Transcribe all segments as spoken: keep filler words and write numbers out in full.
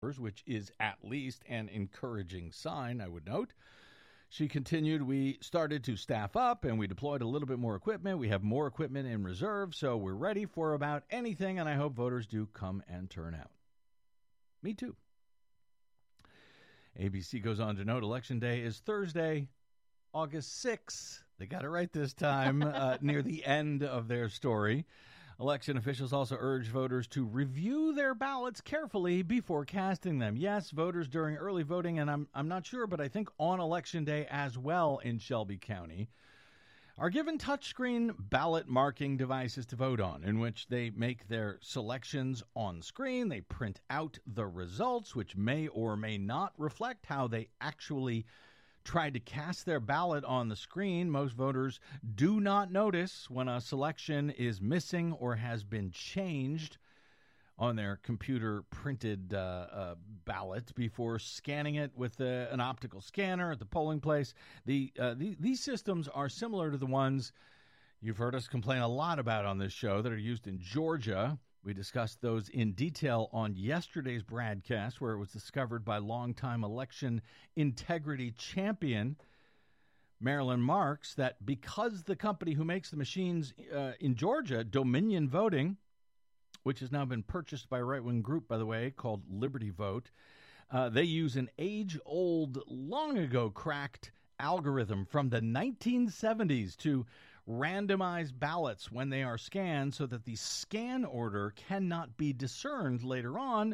which is at least an encouraging sign, I would note. She continued, we started to staff up and we deployed a little bit more equipment. We have more equipment in reserve, so we're ready for about anything, and I hope voters do come and turn out. Me too. A B C goes on to note Election Day is Thursday, August sixth. They got it right this time, uh, near the end of their story. Election officials also urge voters to review their ballots carefully before casting them. Yes, voters during early voting, and I'm I'm not sure, but I think on Election Day as well in Shelby County, are given touchscreen ballot marking devices to vote on, in which they make their selections on screen. They print out the results, which may or may not reflect how they actually tried to cast their ballot on the screen. Most voters do not notice when a selection is missing or has been changed on their computer printed uh, uh, ballot before scanning it with a, an optical scanner at the polling place. The, uh, the These systems are similar to the ones you've heard us complain a lot about on this show that are used in Georgia. We discussed those in detail on yesterday's broadcast, where it was discovered by longtime election integrity champion Marilyn Marks that because the company who makes the machines uh, in Georgia, Dominion Voting, which has now been purchased by a right-wing group, by the way, called Liberty Vote, uh, they use an age-old, long-ago cracked algorithm from the nineteen seventies to randomize ballots when they are scanned so that the scan order cannot be discerned later on,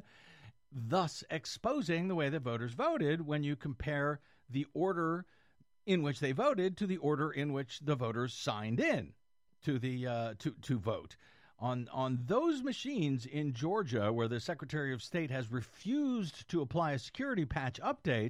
thus exposing the way that voters voted when you compare the order in which they voted to the order in which the voters signed in to the uh, to to vote. On on those machines in Georgia, where the Secretary of State has refused to apply a security patch update,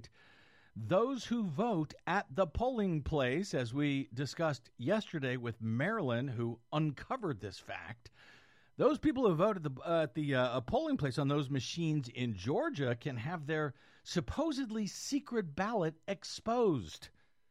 those who vote at the polling place, as we discussed yesterday with Marilyn, who uncovered this fact, those people who vote at the, uh, at the uh, polling place on those machines in Georgia can have their supposedly secret ballot exposed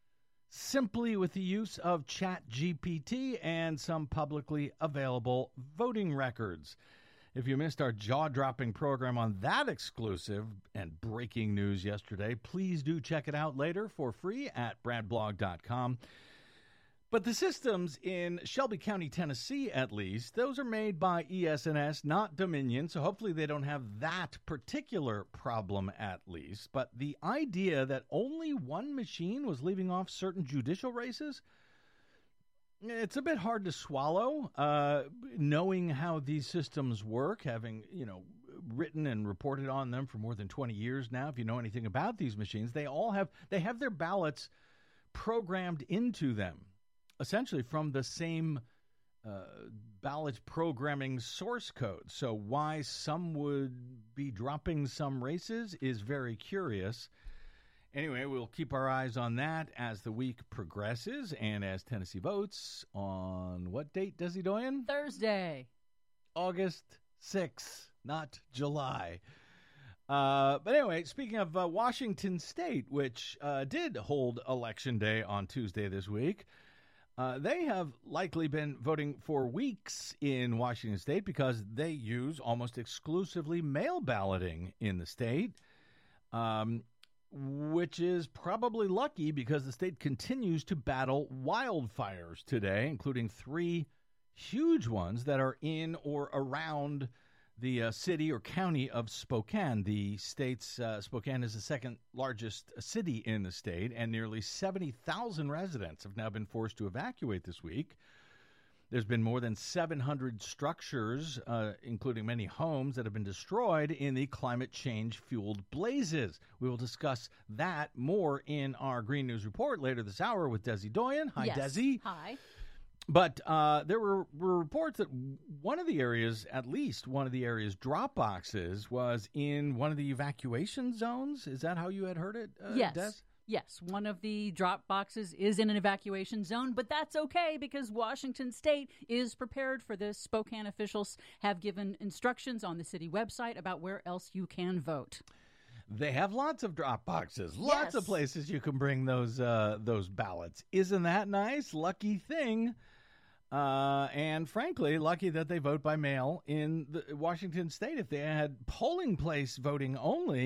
simply with the use of ChatGPT and some publicly available voting records. If you missed our jaw-dropping program on that exclusive and breaking news yesterday, please do check it out later for free at brad blog dot com. But the systems in Shelby County, Tennessee, at least, those are made by E S N S, not Dominion, so hopefully they don't have that particular problem at least. But the idea that only one machine was leaving off certain judicial races, it's a bit hard to swallow, uh, knowing how these systems work, having, you know, written and reported on them for more than twenty years now. If you know anything about these machines, they all have, they have their ballots programmed into them, essentially from the same uh, ballot programming source code. So why some would be dropping some races is very curious. Anyway, we'll keep our eyes on that as the week progresses and as Tennessee votes on what date, Desi Doyen? Thursday. August sixth, not July. Uh, but anyway, speaking of uh, Washington State, which uh, did hold Election Day on Tuesday this week, uh, they have likely been voting for weeks in Washington State because they use almost exclusively mail balloting in the state. Um which is probably lucky because the state continues to battle wildfires today, including three huge ones that are in or around the uh, city or county of Spokane. The state's uh, Spokane is the second largest city in the state, and nearly seventy thousand residents have now been forced to evacuate this week. There's been more than seven hundred structures, uh, including many homes, that have been destroyed in the climate change-fueled blazes. We will discuss that more in our Green News Report later this hour with Desi Doyen. Hi, yes. Desi. Hi. But uh, there were, were reports that one of the areas, at least one of the area's drop boxes, was in one of the evacuation zones. Is that how you had heard it, uh, yes. Des? Yes, one of the drop boxes is in an evacuation zone, but that's okay because Washington State is prepared for this. Spokane officials have given instructions on the city website about where else you can vote. They have lots of drop boxes, lots Yes. of places you can bring those uh, those ballots. Isn't that nice? Lucky thing. Uh, and frankly, lucky that they vote by mail in the Washington state. If they had polling place voting only,